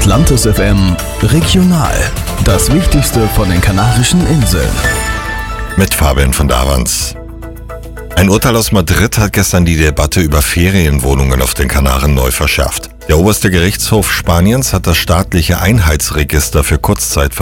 Atlantis FM Regional. Das Wichtigste von den Kanarischen Inseln. Mit Fabian von Davans. Ein Urteil aus Madrid hat gestern die Debatte über Ferienwohnungen auf den Kanaren neu verschärft. Der oberste Gerichtshof Spaniens hat das staatliche Einheitsregister für Kurzzeit